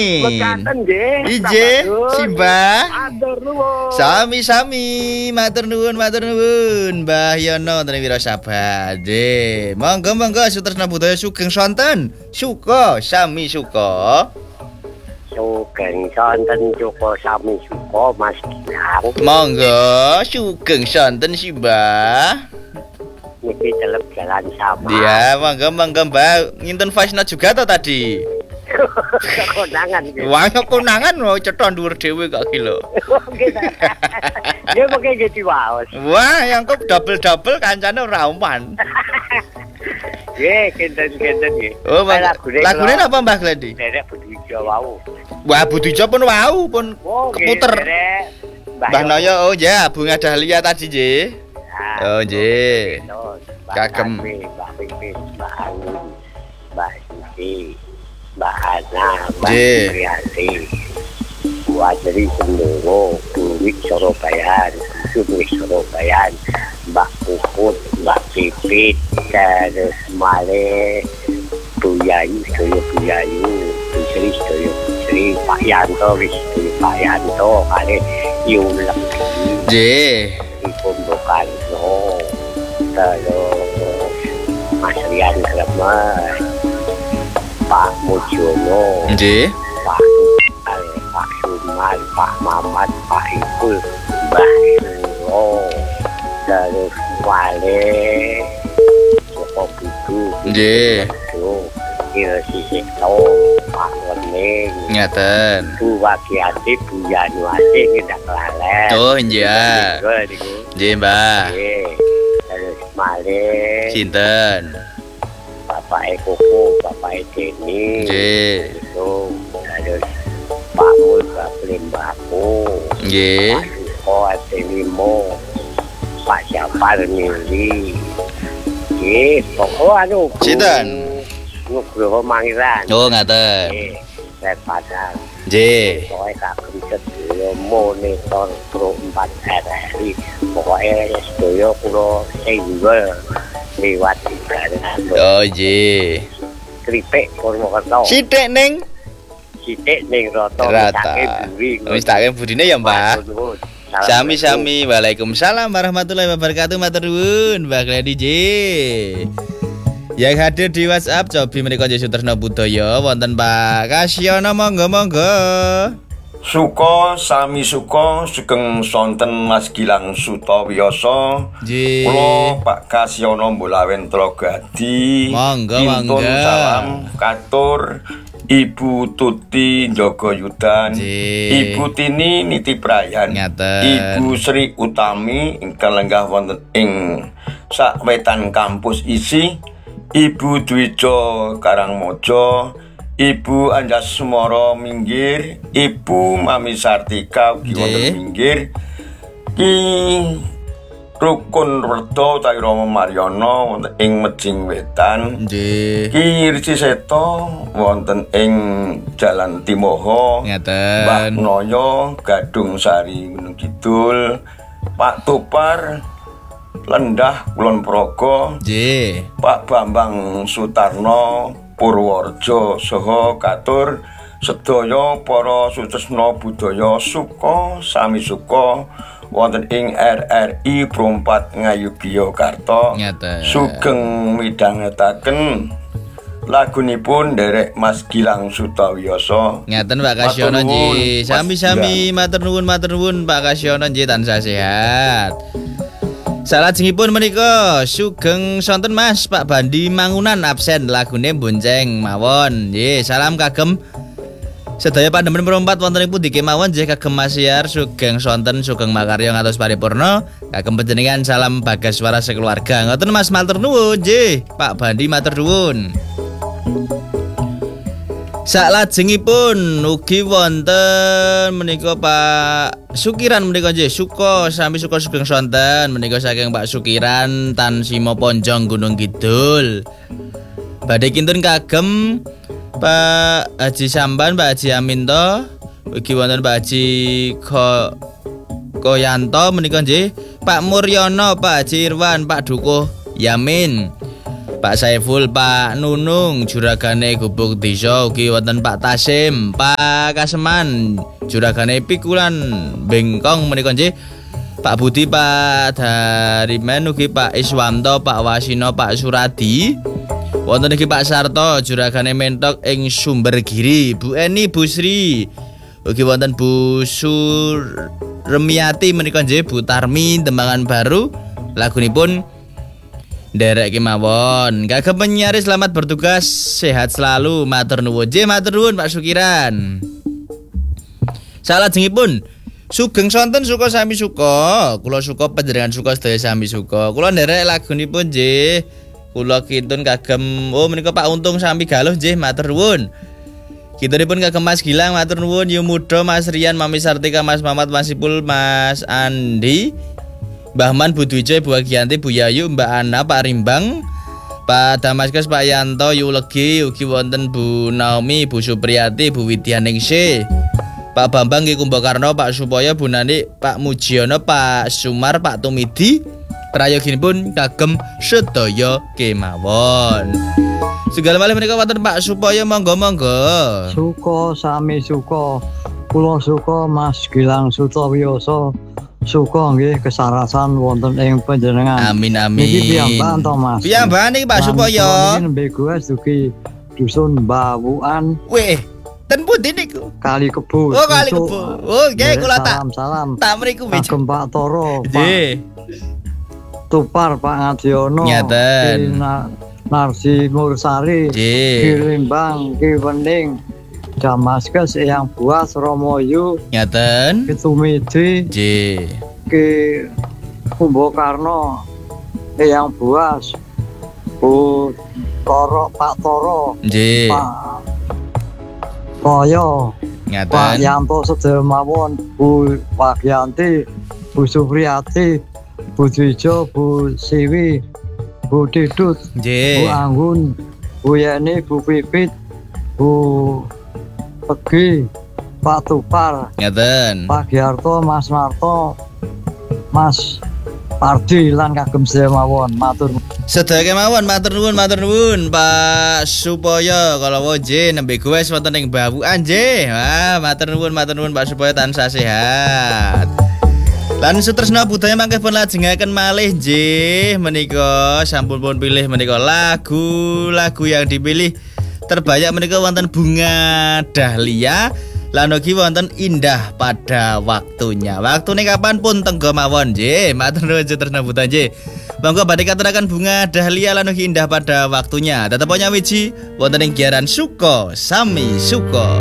Mekaten nggih. Ije, Simbah. Matur nuwun. Sami-sami, matur nuwun. Mbah Yono wonten Wiro Sabat. Nggih, monggo Sutresna Budaya sugeng sonten. Suka sami suka. Sugeng sonten cukup sami suka Mas Gilang. Monggo sugeng sonten Simbah. Niki telep jalan sama. Iya, monggo Mbah. Ngintun voice note juga toh tadi. Konangan gitu. Wah, konangan mau cetha dhuwur dhewe kok ki lho. Dia pakai jadi waos. Wah, yang kok double kancane ora umpan. Nggih, kenten nggih. Oh, lagune apa Mbah Gledi? Derek Budijo wau. Wah, Budijo pun wau pun keputer. Mbah Noyo, oh ya, Bunga Dahlia tadi nggih. Oh nggih. Kagem Mbah Pipin, Mbah Anu, Mbah Siti, Mbak Ana, Mbak Priyanti, Wajri Sendoro, Duwik Sorobayan, Duwik Sorobayan, Mbak Puput, Mbak Pipit, terus Male, Buyayu, Stoyo Buyayu, Putri, Stoyo Putri, Pak Yanto, Pak Yanto, kali Yulang, Ipun Bokarno, terus Mas Rian Kremer, Pak Mujono, Pak Tumal, Pak Suman, Pak Mamat, Pak Ikul, Mbah Sulo, terus Wale, Joko Budu, Kira Sisikto, Pak Wening, Bu Wagiati, Bu Yanuasi, Ngedak Lalen. Oh iya. Nggih Mbah. Terus Male, Sinten? Bapak Ekoko, Bapak Edeni, itu terus Pak Mul, Pak Limbaku, Pak Yuko, Adelimo, Pak Syafar Mili, pokoknya Nugroho Mangiran. Oh ngaten. Saya Padang. Pokoknya kagum sedaya monitor Pro 4 RRI. Pokoknya sedaya kula single liwat Ibarat. Oh nggih. Kripik Purwokerto. Sithik ning Roto wis take burine ya Mbah. Sami-sami. Waalaikumsalam warahmatullahi wabarakatuh. Matur nuwun Mbah Gledi J. Yang hadir di WhatsApp cobi menika nggih Sutresna Budaya wonten Pak Kasyono, monggo. Suka sami suka sugeng sonten Mas Gilang Sutawiyasa. Kula Pak Kasyono Mbolawen Trogadi. Monggo. Salam katur Ibu Tuti Jogayudan, Ibu Tini Niti Prayan, Ibu Sri Utami ingkang lenggah wonten ing sawetan kampus isi, Ibu Dwijo Karangmojo, Ibu Anjasmara Minggir, Ibu Mami Sartika ugi wonten Minggir, Ki Rukun Werda utawi Rama Maryono wonten ing Mejing Wetan, Ki Risi Seto wonten ing Jalan Timoho, Mbah Noyo Gadung Sari Gunung Kidul, Pak Tupar Lendah Kulon Progo, Pak Bambang Sutarno Purworejo saha katur sedaya para sutresna budaya suka sami suka wonten ing RRI Pro 4 Ngayogyakarta. Sugeng midhangetaken lagunipun derek Mas Gilang Sutawiyasa. Ngaten Pak Kasyono nggih. Sami-sami matur nuwun Pak Kasyono nggih tansah sehat. Salajengipun menika sugeng sonten Mas Pak Bandi Mangunan absen lagune bonceng mawon. Nggih, salam kagem sedaya pandemen perompat wontenipun di kemawon nggih kagem Mas Yar sugeng sonten sugeng makarya ngantos paripurna kagem panjenengan salam bagaswara sekeluarga. Ngoten Mas matur nuwun nggih Pak Bandi matur nuwun. Salajengipun ugi wonten menika Pak Sukiran menika nggih suka sami suka sugeng sonten menika saking Pak Sukiran Tan Simo Ponjong Gunung Kidul. Badhe kintun kagem Pak Haji Samban, Pak Haji Aminto, ugi wonten Pak Haji Koyanto menika nggih, Pak Muryono, Pak Haji Irwan, Pak Dukuh Yamin, Pak Saiful, Pak Nunung, juragane Gubuk Desa, ugi wonten Pak Tasim, Pak Kaseman, juragane Pikulan Bengkong menika nggih. Pak Budi, Pak Darimen, ugi Pak Iswanto, Pak Wasino, Pak Suradi. Wonten iki Pak Sarto, juragane Mentok ing Sumbergiri, Bu Eni, Bu Sri. Ugi wonten Bu Suremiati menika nggih, Bu Tarmi Dembangan Baru. Lagunipun derek kemawon. Kagem penyiar selamat bertugas, sehat selalu, matur nuwun. Matur nuwun Pak Sukiran. Salajengipun Sugeng Sonten suka sami suka, kula suka panjenengan suka sedaya sami suka. Kula nderek lagunipun nggih. Kula kintun kagem menika Pak Untung sami galuh nggih, matur nuwun. Kintunipun kagem Mas Gilang, matur nuwun. Yumudo, Mas Rian, Mami Sartika, Mas Mamat, Mas Ipul, Mas Andi, Mbah Man, Bu Dwijo, Bu Agianti, Bu Yayu, Mbak Ana, Pak Rimbang, Pak Damaskus, Pak Yanto, Yulegi, ugi wonten Bu Naomi, Bu Supriyati, Bu Widyaningsih, Pak Bambang nggih Kumbakarna, Pak Supoyo, Bu Nani, Pak Mujiono, Pak Sumar, Pak Tumidi. Prayoginipun kagem sedaya kemawon. Segala malih menika wonten Pak Supoyo, monggo. Suka sami suka. Kula suka Mas Gilang Sutawiyoso. Suka nggih kesarasan wonten ing panjenengan. Amin amin. Niki piyambakan to Mas. Piyambakan niki Pak Supoyo. Niki nembe gues dugi dusun Bawuan. Weh, ten pundi niku? Kali Kebo. Oh, Kali Kebo. Oh, nggih kula tak salam. Tak mriku wis. Kagem Pak Toro, Nggih. Tupar, Pak Ngadiono. Ngaten. Narsi Mursari. Nggih. Ki Limbang, Ki Wening. Damaskus Eyang Buas, Romoyu. Ngaten. Tumidi. Nggih. Ki Kumbakarna, Eyang Buas, Bu Toro, Pak Toro, Nggih. Pak Toyo, Pak Ngaten. Yanto sedaya mawon, Bu Wagianti, Bu Supriyati, Bu Dwijo, Bu Siwi, Bu Didut, Bu Nggih. Anggun, Bu Yeni, Bu Pipit, Bu Pegi, Pak Tupar, Ngaten. Pak Giarto, Mas Marto, Mas Pardi lan kagem sedaya mawon, matur. Sedaya kemawon matur nuwun Pak Supoyo kalawa nggih nembe gues wonten ing Bawuan nggih. Wah, matur nuwun Pak Supoyo tansah sehat. Lan sutresna budaya mangke pun lajengaken malih nggih menika sampun pun pilih menika lagu-lagu yang dipilih terbanyak menika wonten Bunga Dahlia lan ugi wonten Indah Pada Waktunya. Waktune kapan pun tenggo mawon nggih. Matur nuwun sutresna budaya nggih. Monggo badhe katuraken Bunga Dahlia lan ugi Indah Pada Waktunya. Tetep nyawiji wonten ing giaran Suko Sami Suko.